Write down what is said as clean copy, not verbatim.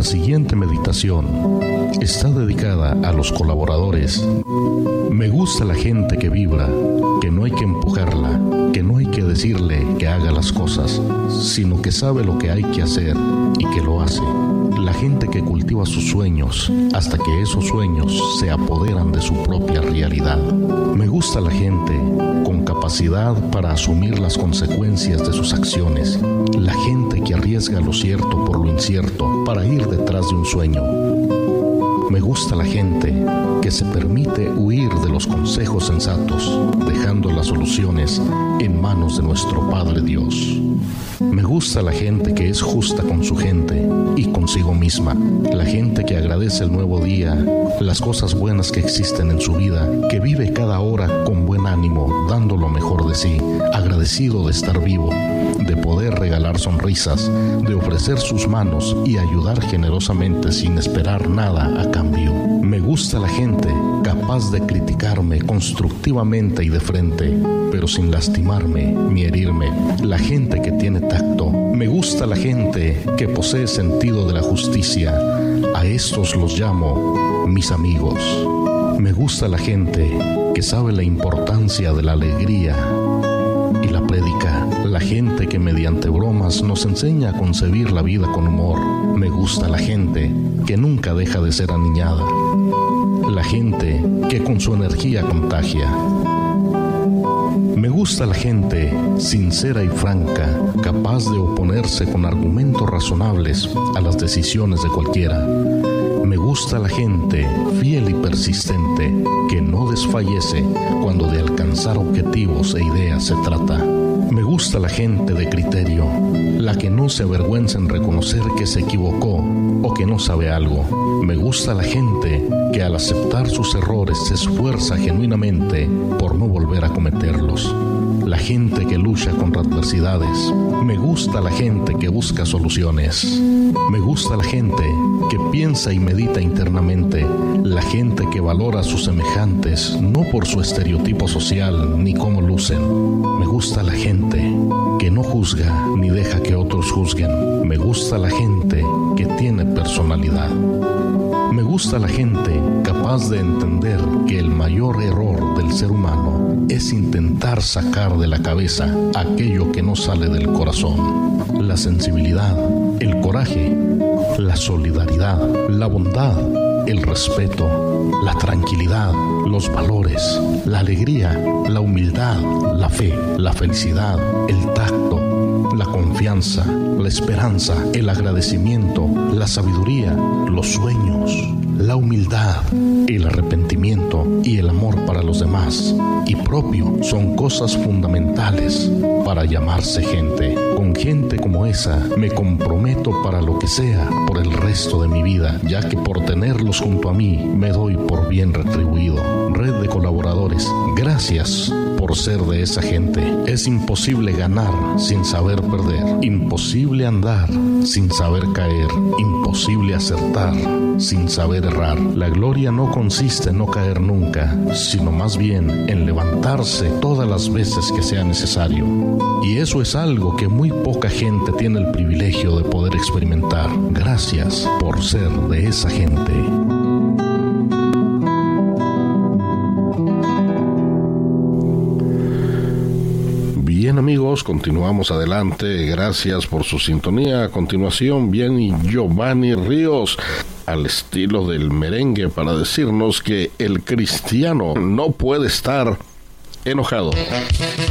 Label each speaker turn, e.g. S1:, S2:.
S1: La siguiente meditación está dedicada a los colaboradores. Me gusta la gente que vibra, que no hay que empujarla, que no hay que decirle que haga las cosas, sino que sabe lo que hay que hacer y que lo hace. La gente que cultiva sus sueños hasta que esos sueños se apoderan de su propia realidad. Me gusta la gente con capacidad para asumir las consecuencias de sus acciones. La gente que arriesga lo cierto por lo incierto para ir detrás de un sueño. Me gusta la gente que se permite huir de los consejos sensatos, dejando las soluciones en manos de nuestro Padre Dios. Me gusta la gente que es justa con su gente y consigo misma. La gente que agradece el nuevo día, las cosas buenas que existen en su vida, que vive cada hora con buen ánimo, dando lo mejor de sí, agradecido de estar vivo, de poder regalar sonrisas, de ofrecer sus manos y ayudar generosamente sin esperar nada a cambio. Me gusta la gente capaz de criticarme constructivamente y de frente, pero sin lastimarme ni herirme. La gente que tiene tacto. Me gusta la gente que posee sentido de la justicia. A estos los llamo mis amigos. Me gusta la gente que sabe la importancia de la alegría y la prédica. La gente que mediante bromas nos enseña a concebir la vida con humor. Me gusta la gente que nunca deja de ser aniñada. La gente que con su energía contagia. Me gusta la gente sincera y franca, capaz de oponerse con argumentos razonables a las decisiones de cualquiera. Me gusta la gente fiel y persistente, que no desfallece cuando de alcanzar objetivos e ideas se trata. Me gusta la gente de criterio, la que no se avergüenza en reconocer que se equivocó o que no sabe algo. Me gusta la gente que al aceptar sus errores se esfuerza genuinamente por no volver a cometerlos. La gente que lucha contra adversidades. Me gusta la gente que busca soluciones. Me gusta la gente que piensa y medita internamente. La gente que valora a sus semejantes, no por su estereotipo social ni cómo lucen. Me gusta la gente que no juzga ni deja que otros juzguen. Me gusta la gente que tiene personalidad. Me gusta la gente capaz de entender que el mayor error del ser humano es intentar sacar de la cabeza aquello que no sale del corazón. La sensibilidad, el coraje, la solidaridad, la bondad, el respeto, la tranquilidad, los valores, la alegría, la humildad, la fe, la felicidad, el tacto, la confianza, la esperanza, el agradecimiento, la sabiduría, los sueños, la humildad, el arrepentimiento y el amor para los demás y propio son cosas fundamentales para llamarse gente. Con gente como esa me comprometo para lo que sea por el resto de mi vida, ya que por tenerlos junto a mí me doy por bien retribuido. Red de colaboradores, gracias por ser de esa gente. Es imposible ganar sin saber perder, imposible andar sin saber caer, imposible acertar sin saber errar. La gloria no consiste en no caer nunca, sino más bien en levantarse todas las veces que sea necesario. Y eso es algo que muy poca gente tiene el privilegio de poder experimentar. Gracias por ser de esa gente. Bien amigos, continuamos adelante. Gracias por su sintonía. A continuación viene Giovanni Ríos al estilo del merengue para decirnos que el cristiano no puede estar enojado.